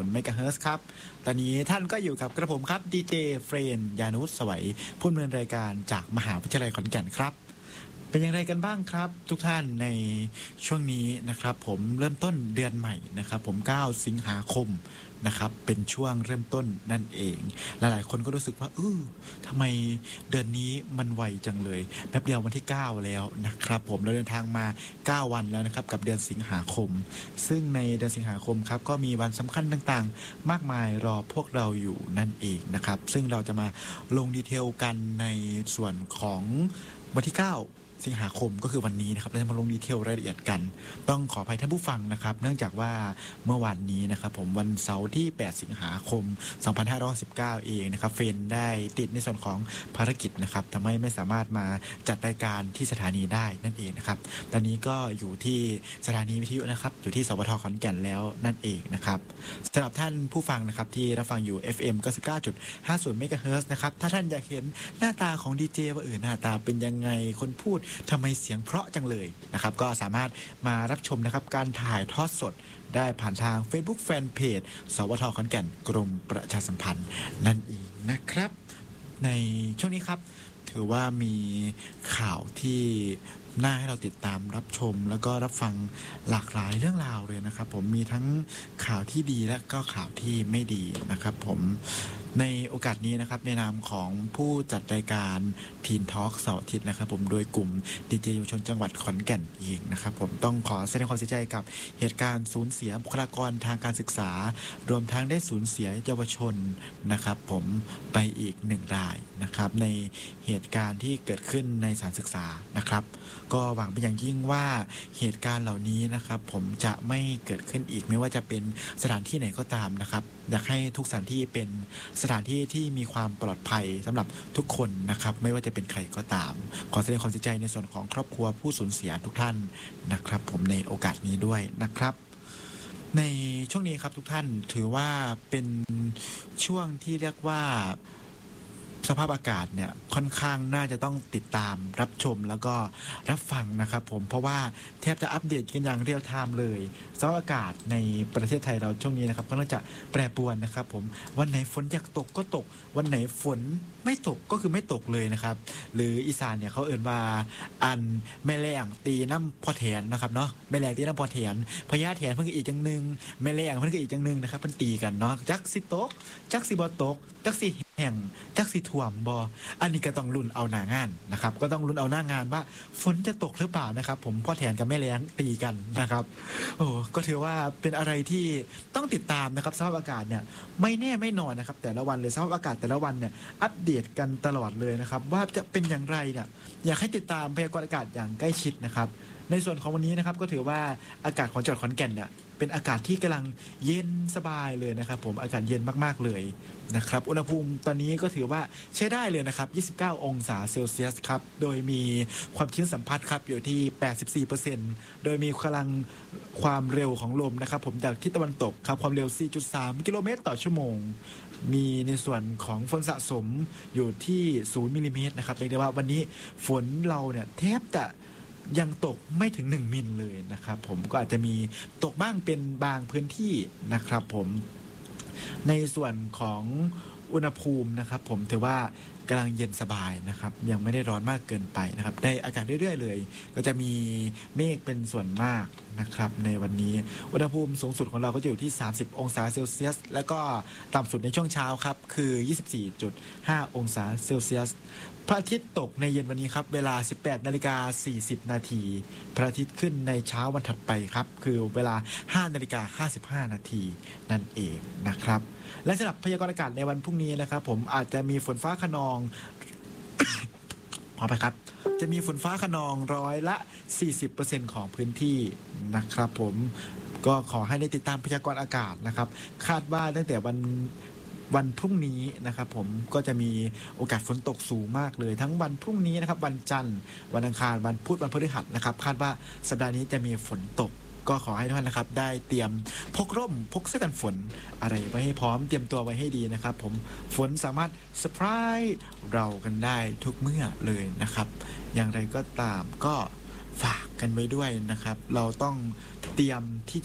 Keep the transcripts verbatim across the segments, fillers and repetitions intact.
ย์ เมกะ เฮิรตซ์ ครับตอนนี้ท่านก็อยู่กับกระผมครับดีเจเฟรนยานุสวัยผู้ดำเนินรายการจากมหาวิทยาลัยขอนแก่นครับเป็นอย่างไรกันบ้างครับทุกท่านในช่วงนี้นะครับผมเริ่มต้นเดือนใหม่นะครับผมเก้าสิงหาคมนะครับเป็นช่วงเริ่มต้นนั่นเองหลายๆคนก็รู้สึกว่าเออทำไมเดือนนี้มันไวจังเลยแป๊บเดียววันที่เก้าแล้วนะครับผมเราเดินทางมาเก้าวันแล้วนะครับกับเดือนสิงหาคมซึ่งในเดือนสิงหาคมครับก็มีวันสำคัญต่างๆมากมายรอพวกเราอยู่นั่นเองนะครับซึ่งเราจะมาลงดีเทลกันในส่วนของวันที่เก้าสิงหาคมก็คือวันนี้นะครับเราจะมาลงดีเทลรายละเอียดกันต้องขออภัยท่านผู้ฟังนะครับเนื่องจากว่าเมื่อวานนี้นะครับผมวันเสาร์ที่แปดสิงหาคมสองพันห้าร้อยสิบเก้าเองนะครับเฟนได้ติดในส่วนของภารกิจนะครับทำให้ไม่สามารถมาจัดรายการที่สถานีได้นั่นเองนะครับตอนนี้ก็อยู่ที่สถานีวิทยุนะครับอยู่ที่สวทขอนแก่นแล้วนั่นเองนะครับสำหรับท่านผู้ฟังนะครับที่รับฟังอยู่ เอฟ เอ็ม เก้าสิบเก้าจุดห้าศูนย์ เมกะ เฮิรตซ์ นะครับถ้าท่านอยากเห็นหน้าตาของดีเจว่าเออหน้าตาเป็นยังไงคนพูดทำไมเสียงเพราะจังเลยนะครับก็สามารถมารับชมนะครับการถ่ายทอดสดได้ผ่านทาง Facebook Fanpage สวทขอนแก่นกรมประชาสัมพันธ์นั่นเองนะครับในช่วงนี้ครับถือว่ามีข่าวที่น่าให้เราติดตามรับชมแล้วก็รับฟังหลากหลายเรื่องราวเลยนะครับผมมีทั้งข่าวที่ดีและก็ข่าวที่ไม่ดีนะครับผมในโอกาสนี้นะครับในนามของผู้จัดรายการทีนทอล์กเสาร์อาทิตย์นะครับผมโดยกลุ่มดีเจเยาวชนจังหวัดขอนแก่นเองนะครับผมต้องขอแสดงความเสียใจกับเหตุการณ์สูญเสียบุคลากรทางการศึกษารวมทั้งได้สูญเสียเยาวชนนะครับผมไปอีกหนึ่งรายนะครับในเหตุการณ์ที่เกิดขึ้นในสถานศึกษานะครับก็หวังเป็นอย่างยิ่งว่าเหตุการณ์เหล่านี้นะครับผมจะไม่เกิดขึ้นอีกไม่ว่าจะเป็นสถานที่ไหนก็ตามนะครับอยากให้ทุกสถานที่เป็นสถานที่ที่มีความปลอดภัยสำหรับทุกคนนะครับไม่ว่าจะเป็นใครก็ตามขอแสดงความเสียใจในส่วนของครอบครัวผู้สูญเสียทุกท่านนะครับผมในโอกาสนี้ด้วยนะครับในช่วงนี้ครับทุกท่านถือว่าเป็นช่วงที่เรียกว่าสภาพอากาศเนี่ยค่อนข้างน่าจะต้องติดตามรับชมแล้วก็รับฟังนะครับผมเพราะว่าแทบจะอัปเดตกันอย่างเรียลไทม์เลยสภาพอากาศในประเทศไทยเราช่วงนี้นะครับก็น่าจะแปรปรวนนะครับผมวันไหนฝนอยากตกก็ตกวันไหนฝนไม่ตกก็คือไม่ตกเลยนะครับหรืออีสานเนี่ยเขาเอ่นว่าอันแม่แรงตีน้ำพอแถนนะครับเนาะแม่แรงตีน้ำพอแถนพญาแถนเพิ่งอีกจังหนึ่งแม่แรงเพิ่งอีกจังหนึ่งนะครับมันตีกันเนาะจักสิตกจักสิบ่ตกจักสิแห่งจักสิถ่วมบออันนี้ก็ต้องลุ้นเอาหน้างานนะครับก็ต้องลุ้นเอาหน้างานว่าฝนจะตกหรือเปล่านะครับผมพ่อแถนกับแม่แล้งตีกันนะครับโอ้ก็ถือว่าเป็นอะไรที่ต้องติดตามนะครับสภาพอากาศเนี่ยไม่แน่ไม่นอนนะครับแต่ละวันเลยสภาพอากาศแต่ละวันเนี่ยอัปเดตกันตลอดเลยนะครับว่าจะเป็นอย่างไรเนี่ยอยากให้ติดตามพยากรณ์อากาศอย่างใกล้ชิดนะครับในส่วนของวันนี้นะครับก็ถือว่าอากาศของจังหวัดขอนแก่นเนี่ยเป็นอากาศที่กำลังเย็นสบายเลยนะครับผมอากาศเย็นมากๆเลยนะครับอุณหภูมิตอนนี้ก็ถือว่าใช้ได้เลยนะครับยี่สิบเก้าองศาเซลเซียสครับโดยมีความชื้นสัมผัสครับอยู่ที่ แปดสิบสี่เปอร์เซ็นต์ โดยมีพลังความเร็วของลมนะครับผมจากทิศตะวันตกครับความเร็ว สี่จุดสาม กิโลเมตรต่อชั่วโมงมีในส่วนของฝนสะสมอยู่ที่ศูนย์มิลลิเมตรนะครับเรียกได้ว่าวันนี้ฝนเราเนี่ยแทบจะยังตกไม่ถึงหนึ่งมิลเลยนะครับผมก็อาจจะมีตกบ้างเป็นบางพื้นที่นะครับผมในส่วนของอุณหภูมินะครับผมถือว่ากำลังเย็นสบายนะครับยังไม่ได้ร้อนมากเกินไปนะครับได้อากาศเรื่อยๆเลยก็จะมีเมฆเป็นส่วนมากนะครับในวันนี้อุณหภูมิสูงสุดของเราก็จะอยู่ที่สามสิบองศาเซลเซียสแล้วก็ต่ำสุดในช่วงเช้าครับคือ ยี่สิบสี่จุดห้า องศาเซลเซียสพระอาทิตย์ตกในเย็นวันนี้ครับเวลา สิบแปดนาฬิกาสี่สิบนาทีพระอาทิตย์ขึ้นในเช้าวันถัดไปครับคือเวลา ห้านาฬิกาห้าสิบห้านาทีนั่นเองนะครับและสำหรับพยากรณ์อากาศในวันพรุ่งนี้นะครับผมอาจจะมีฝนฟ้าคะนอง ขอไปครับจะมีฝนฟ้าคะนองร้อยละ สี่สิบเปอร์เซ็นต์ ของพื้นที่นะครับผมก็ขอให้ได้ติดตามพยากรณ์อากาศนะครับคาดว่าตั้งแต่วันวันพรุ่งนี้นะครับผมก็จะมีโอกาสฝนตกสูงมากเลยทั้งวันพรุ่งนี้นะครับวันจันทร์วันอังคารวันพุธวันพฤหัสนะครับคาดว่าสัปดาห์นี้จะมีฝนตกก็ขอให้ทุกท่านนะครับได้เตรียมพกร่มพกเสื้อกันฝนอะไรไว้ให้พร้อมเตรียมตัวไว้ให้ดีนะครับผมฝนสามารถเซอร์ไพรส์เรากันได้ทุกเมื่อเลยนะครับอย่างไรก็ตามก็ฝากกันไว้ด้วยนะครับเราต้องเตรียมที่จะ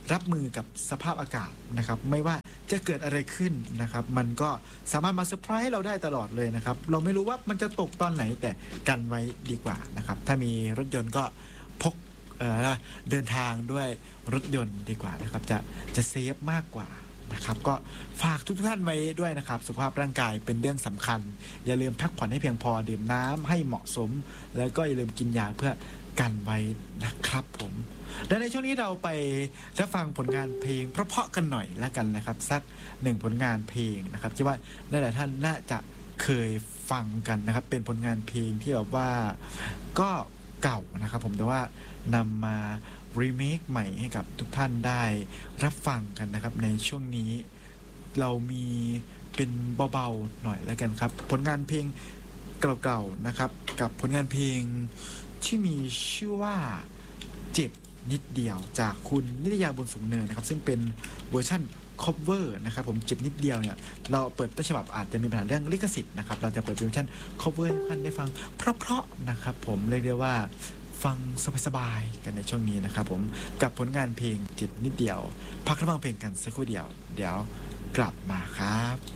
รับมือกับสภาพอากาศนะครับไม่ว่าจะเกิดอะไรขึ้นนะครับมันก็สามารถมาเซอร์ไพรส์เราได้ตลอดเลยนะครับเราไม่รู้ว่ามันจะตกตอนไหนแต่กันไว้ดีกว่านะครับถ้ามีรถยนต์ก็พกเอ่อเดินทางด้วยรถยนต์ดีกว่านะครับจะจะเซฟมากกว่านะครับก็ฝากทุกท่านไว้ด้วยนะครับสุขภาพร่างกายเป็นเรื่องสำคัญอย่าลืมพักผ่อนให้เพียงพอดื่มน้ำให้เหมาะสมแล้วก็อย่าลืมกินยาเพื่อกันไว้นะครับผมและในช่วงนี้เราไปรับฟังผลงานเพลงเพราะๆกันหน่อยแล้วกันนะครับสักหนึ่งผลงานเพลงนะครับคิดว่าหลายๆท่านน่าจะเคยฟังกันนะครับเป็นผลงานเพลงที่แบบว่าก็เก่านะครับผมแต่ว่านำมารีเมคใหม่ให้กับทุกท่านได้รับฟังกันนะครับในช่วงนี้เรามีเป็นเบาๆหน่อยแล้วกันครับผลงานเพลงเก่าๆนะครับกับผลงานเพลงที่มีชื่อว่าเจ็บนิดเดียวจากคุณนิตยาบุญสูงเนินนะครับซึ่งเป็นเวอร์ชั่น cover นะครับผมเจ็บนิดเดียวเนี่ยเราเปิดต้นฉบับอาจจะมีปัญหาเรื่องลิขสิทธิ์นะครับเราจะเปิดเป็นเวอร์ชัน cover ให้ท่านได้ฟังเพราะๆนะครับผมเรียกได้ว่าฟังสบายๆกันในช่วงนี้นะครับผมกับผลงานเพลงเจ็บนิดเดียวพักระหว่างเพลงกันสักครู่เดียวเดี๋ยวกลับมาครับ